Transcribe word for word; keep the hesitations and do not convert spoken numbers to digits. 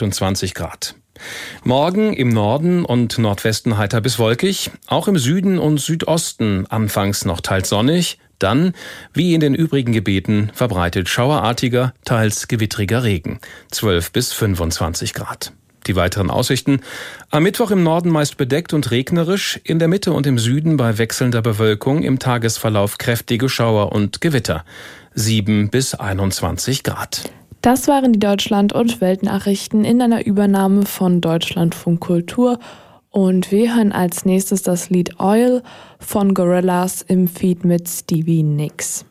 achtundzwanzig Grad. Morgen im Norden und Nordwesten heiter bis wolkig, auch im Süden und Südosten anfangs noch teils sonnig, dann, wie in den übrigen Gebieten, verbreitet schauerartiger, teils gewittriger Regen, zwölf bis fünfundzwanzig Grad. Die weiteren Aussichten: am Mittwoch im Norden meist bedeckt und regnerisch, in der Mitte und im Süden bei wechselnder Bewölkung im Tagesverlauf kräftige Schauer und Gewitter, sieben bis einundzwanzig Grad. Das waren die Deutschland- und Weltnachrichten in einer Übernahme von Deutschlandfunk Kultur. Und wir hören als nächstes das Lied Oil von Gorillaz im Feat mit Stevie Nicks.